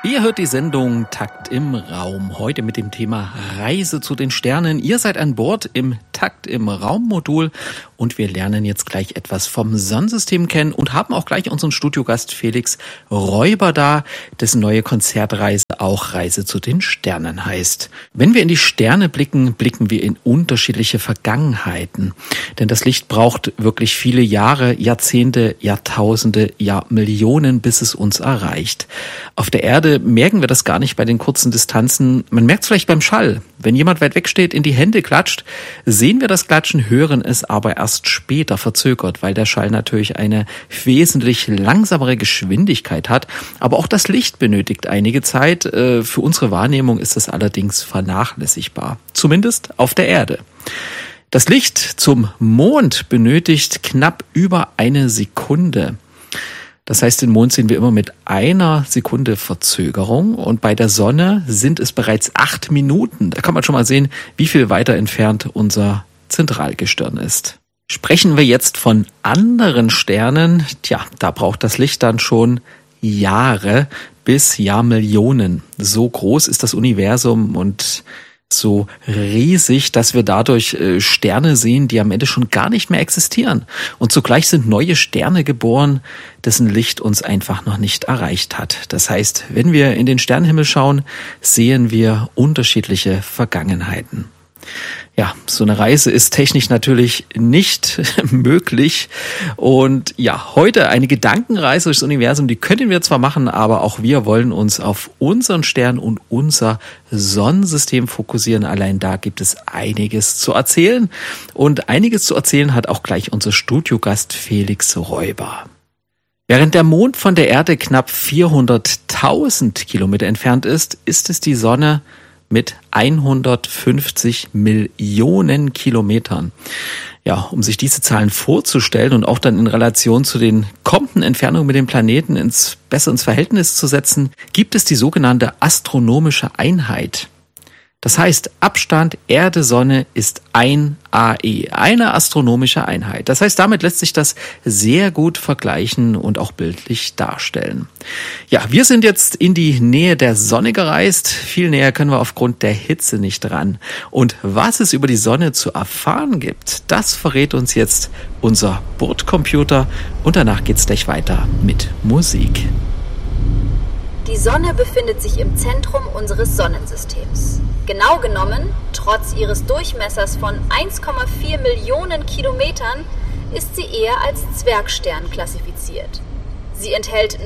Ihr hört die Sendung Takt im Raum, heute mit dem Thema Reise zu den Sternen. Ihr seid an Bord im Takt im Raum-Modul und wir lernen jetzt gleich etwas vom Sonnensystem kennen und haben auch gleich unseren Studiogast Felix Räuber da, dessen neue Konzertreise auch Reise zu den Sternen heißt. Wenn wir in die Sterne blicken, blicken wir in unterschiedliche Vergangenheiten. Denn das Licht braucht wirklich viele Jahre, Jahrzehnte, Jahrtausende, Millionen, bis es uns erreicht. Auf der Erde merken wir das gar nicht bei den kurzen Distanzen. Man merkt es vielleicht beim Schall. Wenn jemand weit weg steht, in die Hände klatscht, sehen wir das Klatschen, hören es aber erst später verzögert, weil der Schall natürlich eine wesentlich langsamere Geschwindigkeit hat. Aber auch das Licht benötigt einige Zeit. Für unsere Wahrnehmung ist es allerdings vernachlässigbar. Zumindest auf der Erde. Das Licht zum Mond benötigt knapp über eine Sekunde. Das heißt, den Mond sehen wir immer mit einer Sekunde Verzögerung und bei der Sonne sind es bereits 8 Minuten. Da kann man schon mal sehen, wie viel weiter entfernt unser Zentralgestirn ist. Sprechen wir jetzt von anderen Sternen, da braucht das Licht dann schon Jahre bis Jahrmillionen. So groß ist das Universum und so riesig, dass wir dadurch Sterne sehen, die am Ende schon gar nicht mehr existieren. Und zugleich sind neue Sterne geboren, dessen Licht uns einfach noch nicht erreicht hat. Das heißt, wenn wir in den Sternenhimmel schauen, sehen wir unterschiedliche Vergangenheiten. Ja, so eine Reise ist technisch natürlich nicht möglich. Und ja, heute eine Gedankenreise durchs Universum, die können wir zwar machen, aber auch wir wollen uns auf unseren Stern und unser Sonnensystem fokussieren. Allein da gibt es einiges zu erzählen. Und einiges zu erzählen hat auch gleich unser Studiogast Felix Räuber. Während der Mond von der Erde knapp 400.000 Kilometer entfernt ist, ist es die Sonne mit 150 Millionen Kilometern. Ja, um sich diese Zahlen vorzustellen und auch dann in Relation zu den kommenden Entfernungen mit dem Planeten besser ins Verhältnis zu setzen, gibt es die sogenannte astronomische Einheit. Das heißt, Abstand Erde-Sonne ist 1 AE, eine astronomische Einheit. Das heißt, damit lässt sich das sehr gut vergleichen und auch bildlich darstellen. Ja, wir sind jetzt in die Nähe der Sonne gereist. Viel näher können wir aufgrund der Hitze nicht ran. Und was es über die Sonne zu erfahren gibt, das verrät uns jetzt unser Bordcomputer. Und danach geht's gleich weiter mit Musik. Die Sonne befindet sich im Zentrum unseres Sonnensystems. Genau genommen, trotz ihres Durchmessers von 1,4 Millionen Kilometern, ist sie eher als Zwergstern klassifiziert. Sie enthält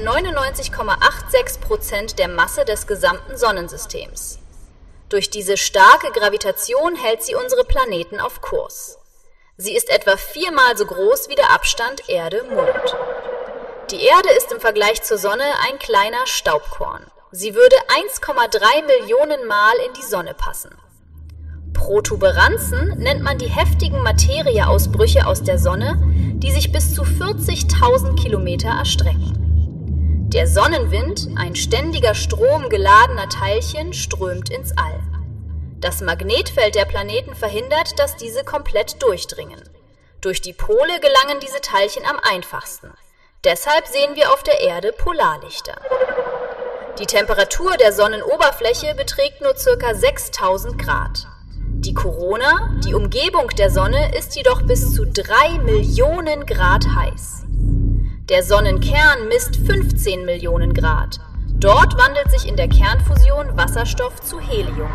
99,86% der Masse des gesamten Sonnensystems. Durch diese starke Gravitation hält sie unsere Planeten auf Kurs. Sie ist etwa 4-mal so groß wie der Abstand Erde-Mond. Die Erde ist im Vergleich zur Sonne ein kleiner Staubkorn. Sie würde 1,3 Millionen Mal in die Sonne passen. Protuberanzen nennt man die heftigen Materieausbrüche aus der Sonne, die sich bis zu 40.000 Kilometer erstrecken. Der Sonnenwind, ein ständiger Strom geladener Teilchen, strömt ins All. Das Magnetfeld der Planeten verhindert, dass diese komplett durchdringen. Durch die Pole gelangen diese Teilchen am einfachsten. Deshalb sehen wir auf der Erde Polarlichter. Die Temperatur der Sonnenoberfläche beträgt nur ca. 6000 Grad. Die Korona, die Umgebung der Sonne, ist jedoch bis zu 3 Millionen Grad heiß. Der Sonnenkern misst 15 Millionen Grad. Dort wandelt sich in der Kernfusion Wasserstoff zu Helium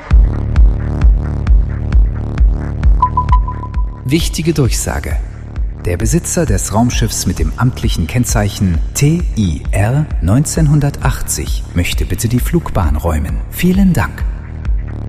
um. Wichtige Durchsage. Der Besitzer des Raumschiffs mit dem amtlichen Kennzeichen TIR 1980 möchte bitte die Flugbahn räumen. Vielen Dank.